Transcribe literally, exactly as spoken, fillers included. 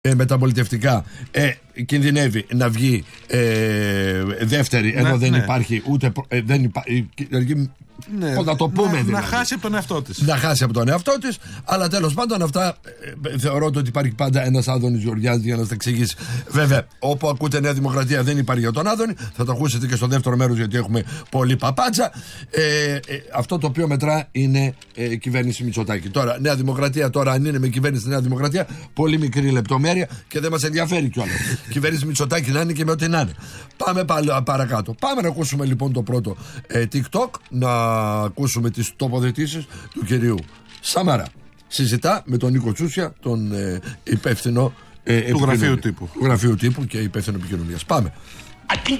Ε, μεταπολιτευτικά ε, κινδυνεύει να βγει ε, δεύτερη, ενώ ναι, δεν ναι. υπάρχει ούτε. Ε, δεν υπάρχει. Ναι, πώς να το πούμε, να, δηλαδή. Να χάσει από τον εαυτό της. Να χάσει από τον εαυτό της, αλλά τέλος πάντων αυτά ε, θεωρώ ότι υπάρχει πάντα ένας Άδωνης Γεωργιάδης για να τα εξηγήσει. Βέβαια, όπου ακούτε Νέα Δημοκρατία δεν υπάρχει για τον Άδωνη, θα το ακούσετε και στο δεύτερο μέρος γιατί έχουμε πολύ παπάντζα. Ε, ε, αυτό το οποίο μετρά είναι ε, κυβέρνηση Μητσοτάκη. Τώρα, Νέα Δημοκρατία, τώρα αν είναι με κυβέρνηση Νέα Δημοκρατία, πολύ μικρή λεπτομέρεια και δεν μας ενδιαφέρει κιόλας. Κυβέρνηση Μητσοτάκη να είναι και με ό,τι να είναι. Πάμε παρακάτω. Πάμε να ακούσουμε λοιπόν το πρώτο ε, TikTok, να ακούσουμε τις τοποθετήσεις του κυρίου Σαμαρά. Συζητά με τον Νίκο Τσούσια, τον ε, υπεύθυνο ε, του γραφείου τύπου. Του γραφείου τύπου και υπεύθυνο επικοινωνίας. Πάμε. I think